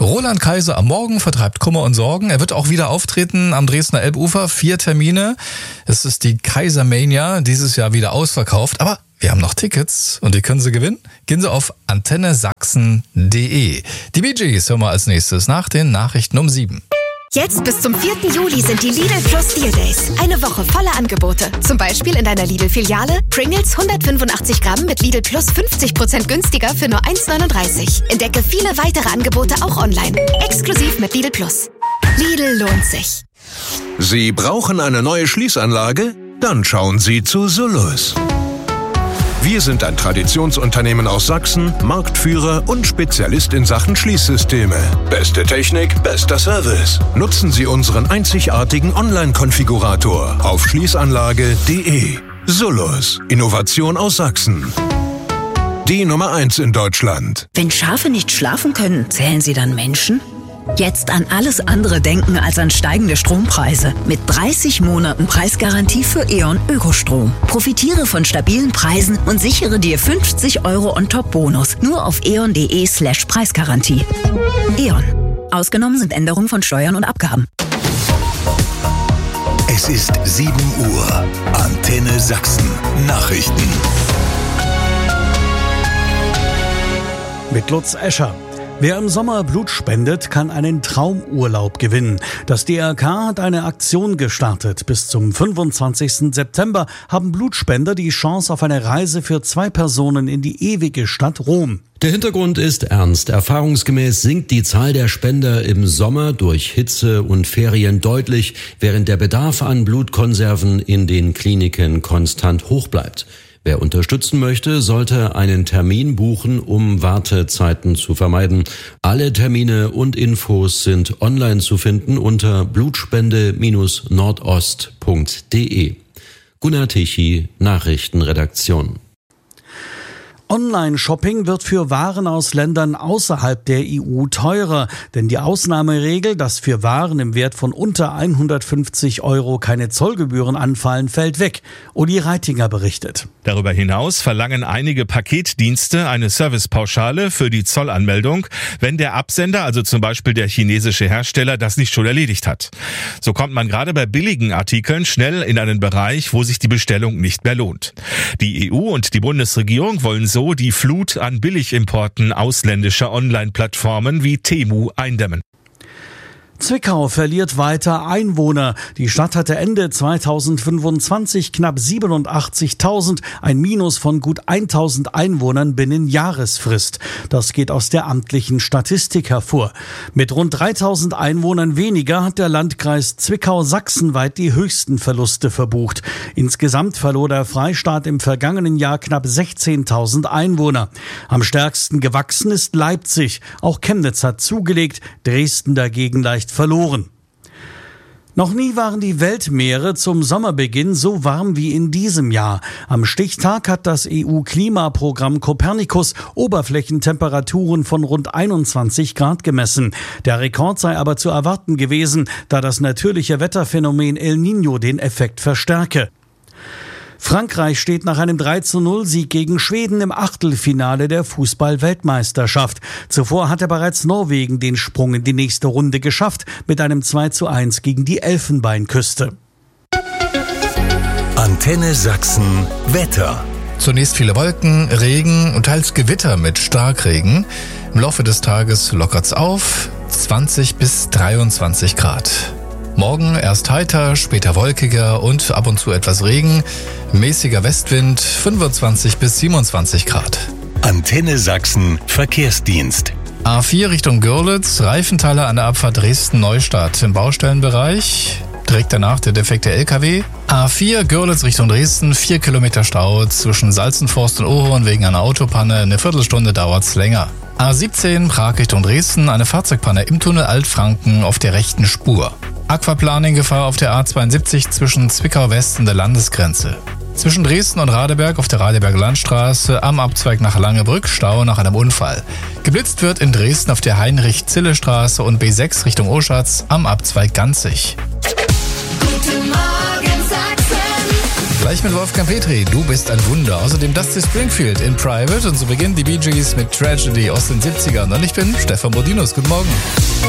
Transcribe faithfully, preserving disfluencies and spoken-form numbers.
Roland Kaiser am Morgen vertreibt Kummer und Sorgen. Er wird auch wieder auftreten am Dresdner Elbufer. Vier Termine. Es ist die Kaisermania, dieses Jahr wieder ausverkauft. Aber wir haben noch Tickets und die können Sie gewinnen. Gehen Sie auf antenne sachsen punkt de. Die Bee Gees hören wir als nächstes nach den Nachrichten um sieben. Jetzt bis zum vierten Juli sind die Lidl Plus Deal Days. Eine Woche voller Angebote. Zum Beispiel in deiner Lidl-Filiale Pringles hundertfünfundachtzig Gramm mit Lidl Plus fünfzig Prozent günstiger für nur eins neununddreißig. Entdecke viele weitere Angebote auch online. Exklusiv mit Lidl Plus. Lidl lohnt sich. Sie brauchen eine neue Schließanlage? Dann schauen Sie zu Sullus. Wir sind ein Traditionsunternehmen aus Sachsen, Marktführer und Spezialist in Sachen Schließsysteme. Beste Technik, bester Service. Nutzen Sie unseren einzigartigen Online-Konfigurator auf schließanlage punkt de. Sullus, Innovation aus Sachsen. Die Nummer eins in Deutschland. Wenn Schafe nicht schlafen können, zählen sie dann Menschen? Jetzt an alles andere denken als an steigende Strompreise. Mit dreißig Monaten Preisgarantie für E.ON Ökostrom. Profitiere von stabilen Preisen und sichere dir fünfzig Euro On-Top-Bonus. Nur auf eon.de slash Preisgarantie. E.ON. Ausgenommen sind Änderungen von Steuern und Abgaben. Es ist sieben Uhr. Antenne Sachsen. Nachrichten. Mit Lutz Escher. Wer im Sommer Blut spendet, kann einen Traumurlaub gewinnen. Das D R K hat eine Aktion gestartet. Bis zum fünfundzwanzigsten September haben Blutspender die Chance auf eine Reise für zwei Personen in die ewige Stadt Rom. Der Hintergrund ist ernst. Erfahrungsgemäß sinkt die Zahl der Spender im Sommer durch Hitze und Ferien deutlich, während der Bedarf an Blutkonserven in den Kliniken konstant hoch bleibt. Wer unterstützen möchte, sollte einen Termin buchen, um Wartezeiten zu vermeiden. Alle Termine und Infos sind online zu finden unter blutspende Bindestrich nordost punkt de. Gunnar Tichy, Nachrichtenredaktion. Online-Shopping wird für Waren aus Ländern außerhalb der E U teurer, denn die Ausnahmeregel, dass für Waren im Wert von unter hundertfünfzig Euro keine Zollgebühren anfallen, fällt weg. Uli Reitinger berichtet. Darüber hinaus verlangen einige Paketdienste eine Servicepauschale für die Zollanmeldung, wenn der Absender, also zum Beispiel der chinesische Hersteller, das nicht schon erledigt hat. So kommt man gerade bei billigen Artikeln schnell in einen Bereich, wo sich die Bestellung nicht mehr lohnt. Die E U und die Bundesregierung wollen so die Flut an Billigimporten ausländischer Online-Plattformen wie Temu eindämmen. Zwickau verliert weiter Einwohner. Die Stadt hatte Ende zweitausendfünfundzwanzig knapp siebenundachtzigtausend, ein Minus von gut tausend Einwohnern binnen Jahresfrist. Das geht aus der amtlichen Statistik hervor. Mit rund dreitausend Einwohnern weniger hat der Landkreis Zwickau sachsenweit die höchsten Verluste verbucht. Insgesamt verlor der Freistaat im vergangenen Jahr knapp sechzehntausend Einwohner. Am stärksten gewachsen ist Leipzig. Auch Chemnitz hat zugelegt, Dresden dagegen leicht verloren. Noch nie waren die Weltmeere zum Sommerbeginn so warm wie in diesem Jahr. Am Stichtag hat das E U-Klimaprogramm Copernicus Oberflächentemperaturen von rund einundzwanzig Grad gemessen. Der Rekord sei aber zu erwarten gewesen, da das natürliche Wetterphänomen El Niño den Effekt verstärke. Frankreich steht nach einem drei zu null Sieg gegen Schweden im Achtelfinale der Fußball-Weltmeisterschaft. Zuvor hatte bereits Norwegen den Sprung in die nächste Runde geschafft mit einem zwei zu eins gegen die Elfenbeinküste. Antenne Sachsen Wetter. Zunächst viele Wolken, Regen und teils Gewitter mit Starkregen. Im Laufe des Tages lockert's auf, zwanzig bis dreiundzwanzig Grad. Morgen erst heiter, später wolkiger und ab und zu etwas Regen. Mäßiger Westwind, fünfundzwanzig bis siebenundzwanzig Grad. Antenne Sachsen Verkehrsdienst. A vier Richtung Görlitz, Reifenteile an der Abfahrt Dresden-Neustadt im Baustellenbereich. Direkt danach der defekte L K W. A vier Görlitz Richtung Dresden, vier Kilometer Stau zwischen Salzenforst und Ohrhorn wegen einer Autopanne. Eine Viertelstunde dauert's länger. A siebzehn Prag Richtung Dresden, eine Fahrzeugpanne im Tunnel Altfranken auf der rechten Spur. Aquaplaning-Gefahr auf der A zweiundsiebzig zwischen Zwickau West und der Landesgrenze. Zwischen Dresden und Radeberg auf der Radeberger Landstraße am Abzweig nach Langebrück Stau nach einem Unfall. Geblitzt wird in Dresden auf der Heinrich-Zille-Straße und B sechs Richtung Oschatz am Abzweig Ganzig. Guten Morgen Sachsen. Gleich mit Wolfgang Petri, du bist ein Wunder. Außerdem Dusty Springfield in Private und so beginnen die Bee Gees mit Tragedy aus den siebzigern. Und ich bin Stefan Bodinus. Guten Morgen.